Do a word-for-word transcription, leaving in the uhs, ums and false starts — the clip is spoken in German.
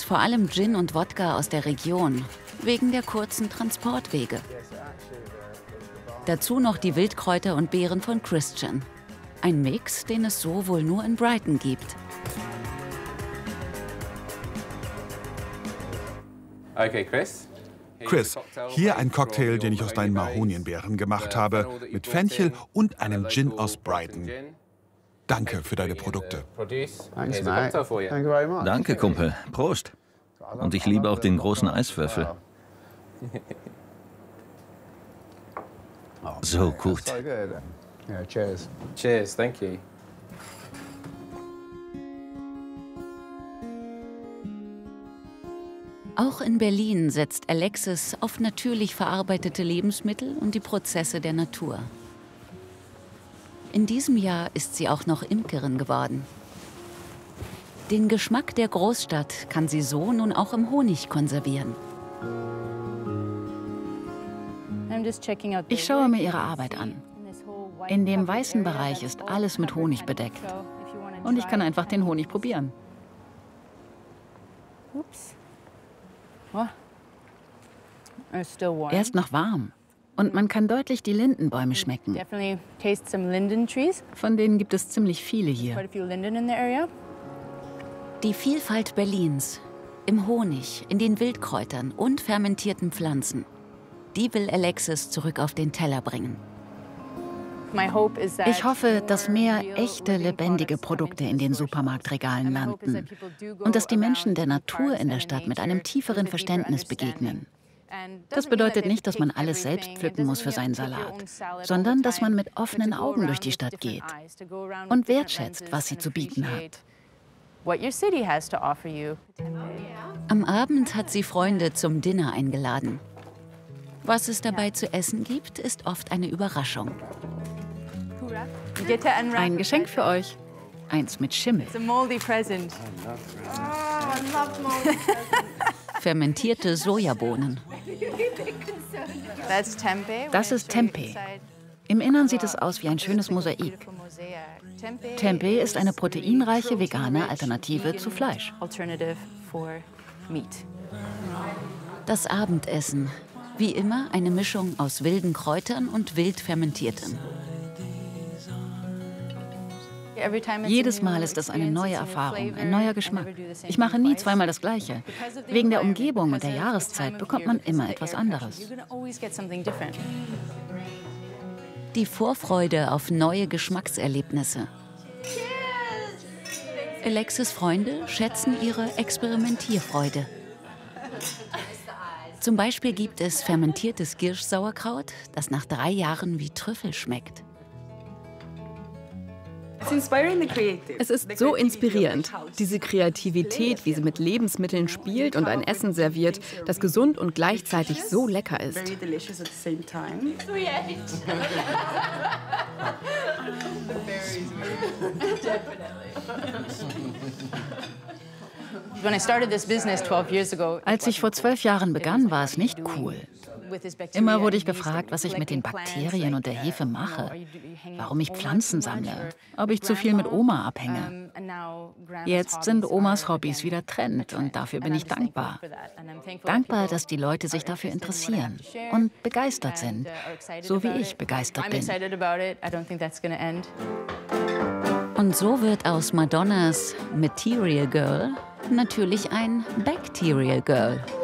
vor allem Gin und Wodka aus der Region, wegen der kurzen Transportwege. Dazu noch die Wildkräuter und Beeren von Christian. Ein Mix, den es so wohl nur in Brighton gibt. Okay, Chris. Chris, hier ein Cocktail, den ich aus deinen Mahonienbeeren gemacht habe, mit Fenchel und einem Gin aus Brighton. Danke für deine Produkte. Danke, Kumpel. Prost. Und ich liebe auch den großen Eiswürfel. So gut. Cheers. Cheers, thank you. Auch in Berlin setzt Alexis auf natürlich verarbeitete Lebensmittel und die Prozesse der Natur. In diesem Jahr ist sie auch noch Imkerin geworden. Den Geschmack der Großstadt kann sie so nun auch im Honig konservieren. Ich schaue mir ihre Arbeit an. In dem weißen Bereich ist alles mit Honig bedeckt. Und ich kann einfach den Honig probieren. Er ist noch warm. Und man kann deutlich die Lindenbäume schmecken. Von denen gibt es ziemlich viele hier. Die Vielfalt Berlins im Honig, in den Wildkräutern und fermentierten Pflanzen, die will Alexis zurück auf den Teller bringen. Ich hoffe, dass mehr echte, lebendige Produkte in den Supermarktregalen landen und dass die Menschen der Natur in der Stadt mit einem tieferen Verständnis begegnen. Das bedeutet nicht, dass man alles selbst pflücken muss für seinen Salat, sondern dass man mit offenen Augen durch die Stadt geht und wertschätzt, was sie zu bieten hat. Am Abend hat sie Freunde zum Dinner eingeladen. Was es dabei zu essen gibt, ist oft eine Überraschung. Ein Geschenk für euch. Eins mit Schimmel. Fermentierte Sojabohnen. Das ist Tempeh. Im Innern sieht es aus wie ein schönes Mosaik. Tempeh ist eine proteinreiche vegane Alternative zu Fleisch. Das Abendessen. Wie immer eine Mischung aus wilden Kräutern und wild fermentiertem. Jedes Mal ist es eine neue Erfahrung, ein neuer Geschmack. Ich mache nie zweimal das Gleiche. Wegen der Umgebung und der Jahreszeit bekommt man immer etwas anderes. Die Vorfreude auf neue Geschmackserlebnisse. Alexis' Freunde schätzen ihre Experimentierfreude. Zum Beispiel gibt es fermentiertes Girsch-Sauerkraut, das nach drei Jahren wie Trüffel schmeckt. Es ist so inspirierend, diese Kreativität, wie sie mit Lebensmitteln spielt und ein Essen serviert, das gesund und gleichzeitig so lecker ist. Als ich vor zwölf Jahren begann, war es nicht cool. Immer wurde ich gefragt, was ich mit den Bakterien und der Hefe mache, warum ich Pflanzen sammle, ob ich zu viel mit Oma abhänge. Jetzt sind Omas Hobbys wieder Trend und dafür bin ich dankbar. Dankbar, dass die Leute sich dafür interessieren und begeistert sind, so wie ich begeistert bin. Und so wird aus Madonnas Material Girl natürlich ein Bacterial Girl.